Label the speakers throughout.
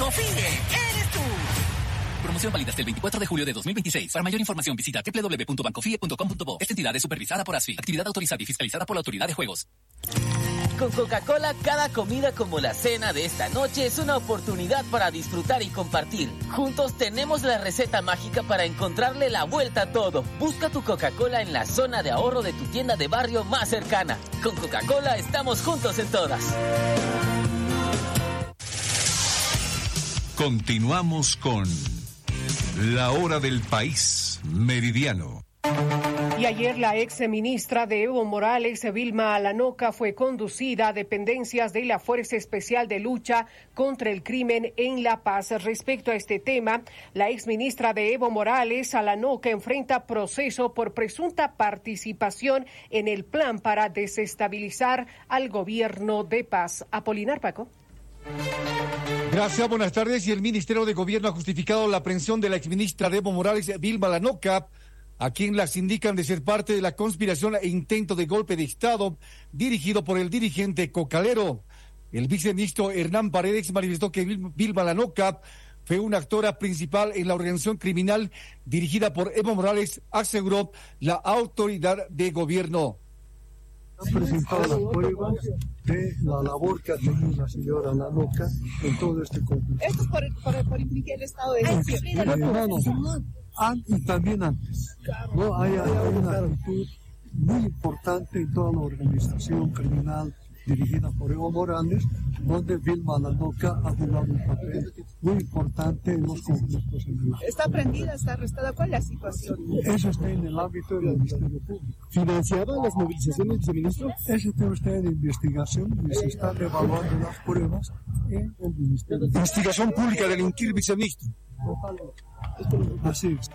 Speaker 1: Bancofide, eres tú.
Speaker 2: Promoción válida hasta el 24 de julio de 2026. Para mayor información visita www.bancofide.com.bo. Esta entidad es supervisada por ASFI. Actividad autorizada y fiscalizada por la Autoridad de Juegos.
Speaker 3: Con Coca-Cola, cada comida como la cena de esta noche es una oportunidad para disfrutar y compartir. Juntos tenemos la receta mágica para encontrarle la vuelta a todo. Busca tu Coca-Cola en la zona de ahorro de tu tienda de barrio más cercana. Con Coca-Cola estamos juntos en todas.
Speaker 4: Continuamos con La Hora del País, Meridiano.
Speaker 5: Y ayer la ex ministra de Evo Morales, Vilma Alanoca, fue conducida a dependencias de la Fuerza Especial de Lucha contra el Crimen en La Paz. Respecto a este tema, la ex ministra de Evo Morales, Alanoca, enfrenta proceso por presunta participación en el plan para desestabilizar al gobierno de paz. Apolinar Paco.
Speaker 6: Gracias, buenas tardes. Y el Ministerio de Gobierno ha justificado la aprehensión de la exministra de Evo Morales, Vilma Alanoca, a quien las indican de ser parte de la conspiración e intento de golpe de Estado dirigido por el dirigente cocalero. El viceministro Hernán Paredes manifestó que Vilma Alanoca fue una actora principal en la organización criminal dirigida por Evo Morales, aseguró la autoridad de gobierno.
Speaker 7: Han presentado las pruebas de la labor que ha tenido la señora Alanoca en todo este conflicto.
Speaker 8: Esto es por implicar el estado de excepción.
Speaker 7: Y también antes. No hay una actitud muy importante en toda la organización criminal dirigida por Evo Morales, donde Vilma Alanoca ha jugado un papel muy importante en los conflictos en el
Speaker 8: ¿Está prendida, está arrestada? ¿Cuál es la situación?
Speaker 7: Eso está en el ámbito del Ministerio Público.
Speaker 9: ¿Financiaba las movilizaciones, viceministro?
Speaker 7: Ese tema está en investigación y se están evaluando las pruebas en el Ministerio.
Speaker 9: Investigación pública del INCIR, viceministro.
Speaker 7: Así es.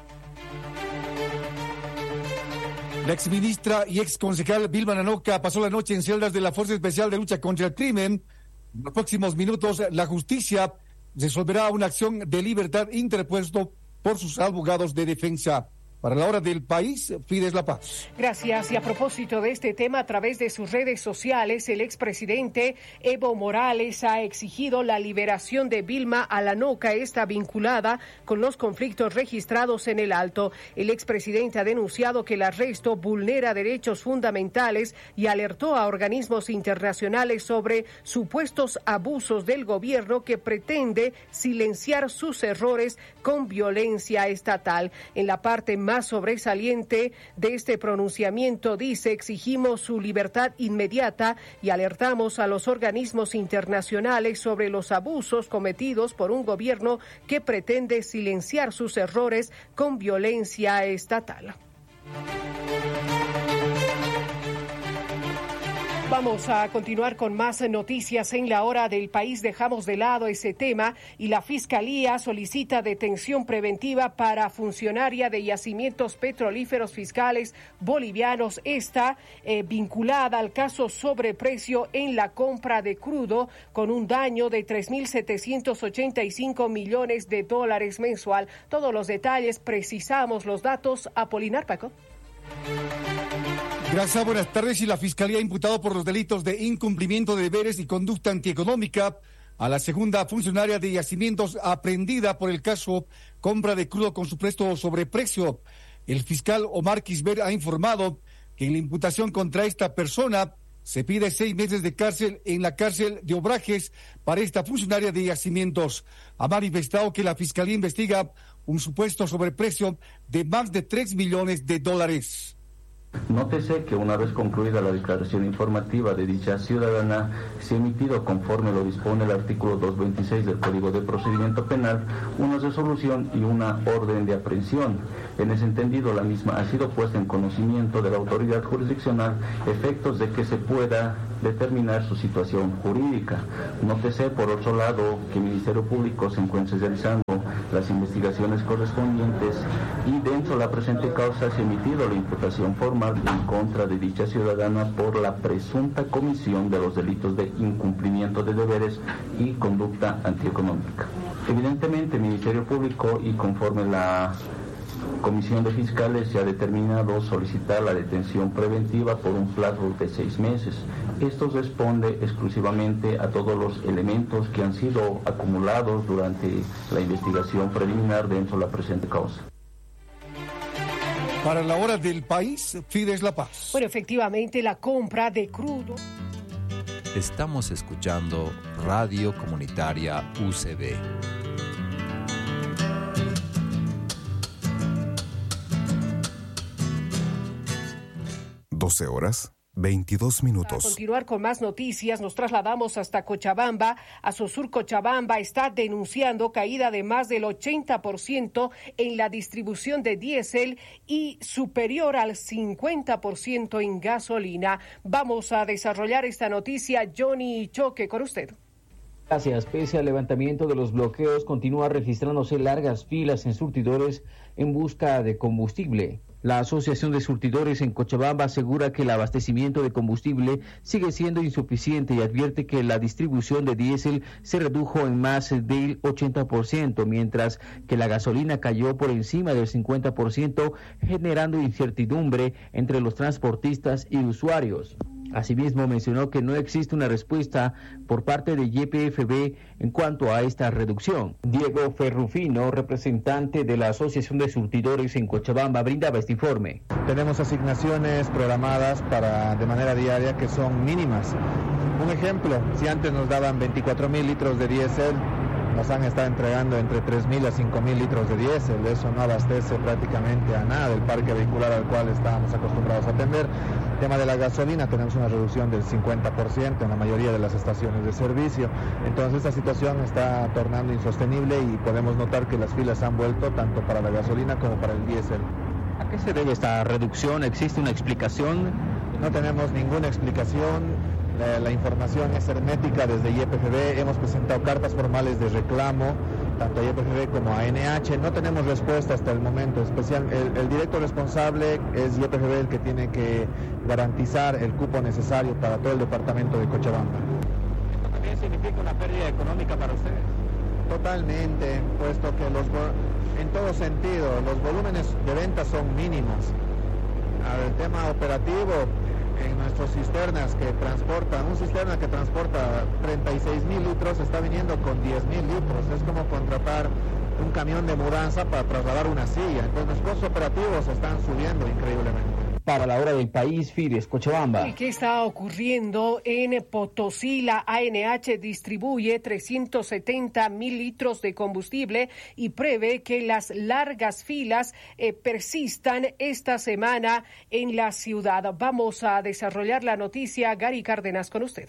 Speaker 6: La exministra y exconcejal Vilma Alanoca pasó la noche en celdas de la Fuerza Especial de Lucha contra el Crimen. En los próximos minutos, la justicia resolverá una acción de libertad interpuesto por sus abogados de defensa. Para La Hora del País, Fides La Paz.
Speaker 5: Gracias. Y a propósito de este tema, a través de sus redes sociales, el expresidente Evo Morales ha exigido la liberación de Vilma Alanoca, esta vinculada con los conflictos registrados en el Alto. El expresidente ha denunciado que el arresto vulnera derechos fundamentales y alertó a organismos internacionales sobre supuestos abusos del gobierno que pretende silenciar sus errores con violencia estatal. En la parte más sobresaliente de este pronunciamiento dice: exigimos su libertad inmediata y alertamos a los organismos internacionales sobre los abusos cometidos por un gobierno que pretende silenciar sus errores con violencia estatal. Vamos a continuar con más noticias en La Hora del País. Dejamos de lado ese tema y la Fiscalía solicita detención preventiva para funcionaria de yacimientos petrolíferos fiscales bolivianos. Está vinculada al caso sobreprecio en la compra de crudo con un daño de $3.785 millones mensual. Todos los detalles, precisamos los datos. Apolinar Paco.
Speaker 6: Gracias, buenas tardes. Y la Fiscalía ha imputado por los delitos de incumplimiento de deberes y conducta antieconómica a la segunda funcionaria de yacimientos aprehendida por el caso compra de crudo con supuesto sobreprecio. El fiscal Omar Quisber ha informado que en la imputación contra esta persona se pide 6 meses de cárcel en la cárcel de Obrajes para esta funcionaria de yacimientos. Ha manifestado que la Fiscalía investiga un supuesto sobreprecio de más de $3 millones.
Speaker 10: Nótese que una vez concluida la declaración informativa de dicha ciudadana, se ha emitido, conforme lo dispone el artículo 226 del Código de Procedimiento Penal, una resolución y una orden de aprehensión. En ese entendido, la misma ha sido puesta en conocimiento de la autoridad jurisdiccional, efectos de que se pueda determinar su situación jurídica. Nótese, por otro lado, que el Ministerio Público se encuentra realizando las investigaciones correspondientes y dentro de la presente causa se ha emitido la imputación formal en contra de dicha ciudadana por la presunta comisión de los delitos de incumplimiento de deberes y conducta antieconómica. Evidentemente, el Ministerio Público, y conforme la Comisión de Fiscales se ha determinado solicitar la detención preventiva por un plazo de 6 meses. Esto responde exclusivamente a todos los elementos que han sido acumulados durante la investigación preliminar dentro de la presente causa.
Speaker 6: Para la hora del país, Fides La Paz.
Speaker 5: Bueno, efectivamente, la compra de crudo.
Speaker 1: Estamos escuchando Radio Comunitaria UCB.
Speaker 11: Horas 22 minutos.
Speaker 5: Para continuar con más noticias, nos trasladamos hasta Cochabamba. Asosur Cochabamba está denunciando caída de más del 80% en la distribución de diésel y superior al 50% en gasolina. Vamos a desarrollar esta noticia. Johnny Choque, con usted.
Speaker 12: Gracias. Pese al levantamiento de los bloqueos, continúa registrándose largas filas en surtidores en busca de combustible. La Asociación de Surtidores en Cochabamba asegura que el abastecimiento de combustible sigue siendo insuficiente y advierte que la distribución de diésel se redujo en más del 80%, mientras que la gasolina cayó por encima del 50%, generando incertidumbre entre los transportistas y usuarios. Asimismo, mencionó que no existe una respuesta por parte de YPFB en cuanto a esta reducción. Diego Ferrufino, representante de la Asociación de Surtidores en Cochabamba, brindaba este informe.
Speaker 13: Tenemos asignaciones programadas de manera diaria que son mínimas. Un ejemplo, si antes nos daban 24.000 litros de diésel, nos han estado entregando entre 3.000 a 5.000 litros de diésel. Eso no abastece prácticamente a nada del parque vehicular al cual estábamos acostumbrados a atender. El tema de la gasolina, tenemos una reducción del 50% en la mayoría de las estaciones de servicio. Entonces esta situación está tornando insostenible y podemos notar que las filas han vuelto tanto para la gasolina como para el diésel.
Speaker 12: ¿A qué se debe esta reducción? ¿Existe una explicación?
Speaker 13: No tenemos ninguna explicación. La información es hermética desde YPFB. Hemos presentado cartas formales de reclamo tanto a YPFB como a ANH. No tenemos respuesta hasta el momento. El directo responsable es YPFB, el que tiene que garantizar el cupo necesario para todo el departamento de Cochabamba.
Speaker 12: ¿Esto también significa una pérdida económica para ustedes?
Speaker 13: Totalmente, puesto que en todo sentido los volúmenes de ventas son mínimos. El tema operativo, en nuestras cisternas un cisterna que transporta 36.000 litros está viniendo con 10.000 litros. Es como contratar un camión de mudanza para trasladar una silla. Entonces los costos operativos están subiendo increíblemente.
Speaker 12: Para la hora del país, Fides Cochabamba.
Speaker 5: ¿Y qué está ocurriendo en Potosí? La ANH distribuye 370.000 litros de combustible y prevé que las largas filas persistan esta semana en la ciudad. Vamos a desarrollar la noticia. Gary Cárdenas, con usted.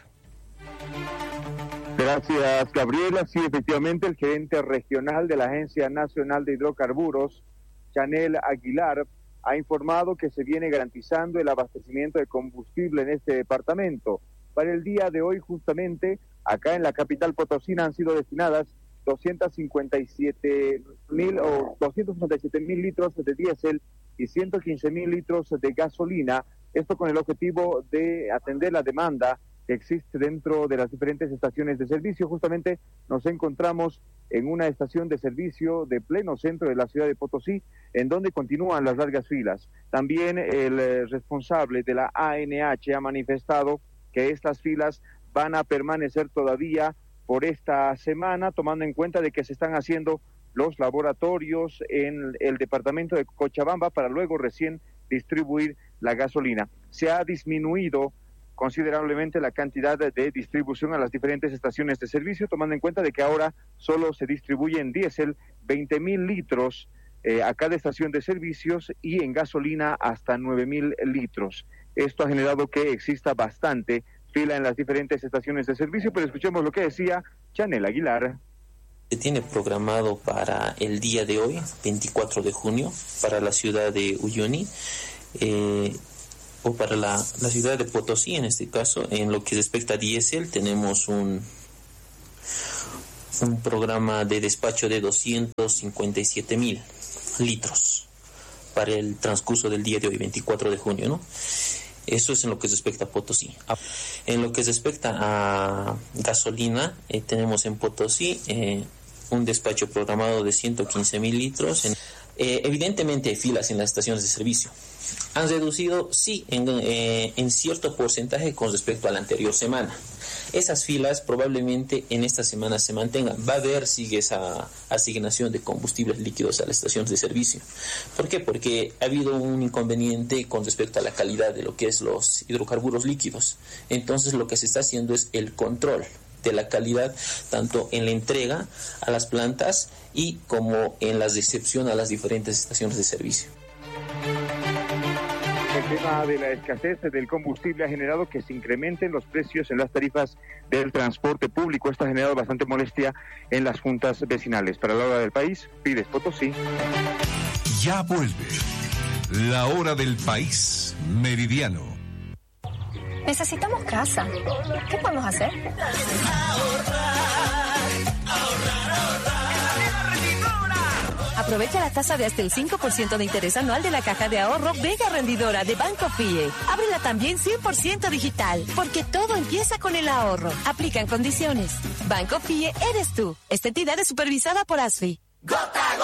Speaker 14: Gracias, Gabriela. Sí, efectivamente, el gerente regional de la Agencia Nacional de Hidrocarburos, Chanel Aguilar, ha informado que se viene garantizando el abastecimiento de combustible en este departamento. Para el día de hoy, justamente, acá en la capital potosina han sido destinadas 267.000 litros de diésel y 115.000 litros de gasolina. Esto con el objetivo de atender la demanda que existe dentro de las diferentes estaciones de servicio. Justamente nos encontramos en una estación de servicio de pleno centro de la ciudad de Potosí, en donde continúan las largas filas. También el responsable de la ANH ha manifestado que estas filas van a permanecer todavía por esta semana, tomando en cuenta de que se están haciendo los laboratorios en el departamento de Cochabamba para luego recién distribuir la gasolina. Se ha disminuido considerablemente la cantidad de distribución a las diferentes estaciones de servicio, tomando en cuenta de que ahora solo se distribuye en diésel 20.000 litros a cada estación de servicios y en gasolina hasta 9.000 litros. Esto ha generado que exista bastante fila en las diferentes estaciones de servicio, pero escuchemos lo que decía Chanel Aguilar.
Speaker 15: Se tiene programado para el día de hoy, 24 de junio, para la ciudad de Uyuni, o para la ciudad de Potosí en este caso. En lo que respecta a diésel, tenemos un programa de despacho de 257.000 litros para el transcurso del día de hoy, 24 de junio, ¿no? Eso es en lo que respecta a Potosí. En lo que respecta a gasolina, tenemos en Potosí un despacho programado de 115.000 litros. Evidentemente hay filas en las estaciones de servicio. Han reducido, sí, en cierto porcentaje con respecto a la anterior semana. Esas filas probablemente en esta semana se mantengan. Va a haber, sigue esa asignación de combustibles líquidos a las estaciones de servicio. ¿Por qué? Porque ha habido un inconveniente con respecto a la calidad de lo que es los hidrocarburos líquidos. Entonces lo que se está haciendo es el control de la calidad, tanto en la entrega a las plantas y como en la recepción a las diferentes estaciones de servicio.
Speaker 14: El tema de la escasez del combustible ha generado que se incrementen los precios en las tarifas del transporte público. Esto ha generado bastante molestia en las juntas vecinales. Para la hora del país, Pides Potosí.
Speaker 4: Ya vuelve la hora del país meridiano.
Speaker 16: Necesitamos casa. ¿Qué podemos hacer? Aprovecha la tasa de hasta el 5% de interés anual de la caja de ahorro Vega Rendidora de Banco Fie. Ábrela también 100% digital, porque todo empieza con el ahorro. Aplican condiciones. Banco Fie eres tú. Esta entidad es supervisada por ASFI.
Speaker 17: Gota a